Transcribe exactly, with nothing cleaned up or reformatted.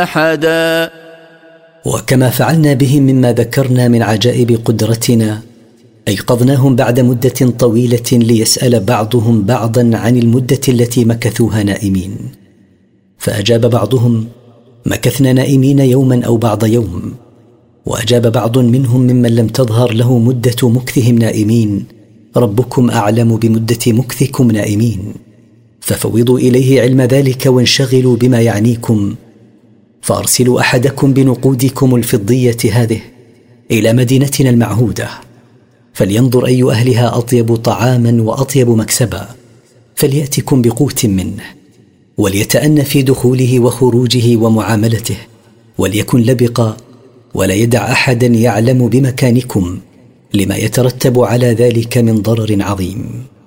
أحدا. وكما فعلنا بهم مما ذكرنا من عجائب قدرتنا أيقظناهم بعد مدة طويلة ليسأل بعضهم بعضا عن المدة التي مكثوها نائمين، فأجاب بعضهم: مكثنا نائمين يوما أو بعض يوم. وأجاب بعض منهم ممن لم تظهر له مدة مكثهم نائمين: ربكم أعلم بمدة مكثكم نائمين، ففوضوا إليه علم ذلك وانشغلوا بما يعنيكم، فأرسلوا أحدكم بنقودكم الفضية هذه إلى مدينتنا المعهودة، فلينظر أي أهلها أطيب طعاما وأطيب مكسبا، فليأتكم بقوت منه، وليتأن في دخوله وخروجه ومعاملته، وليكن لبقا، ولا يدع أحدا يعلم بمكانكم، لما يترتب على ذلك من ضرر عظيم.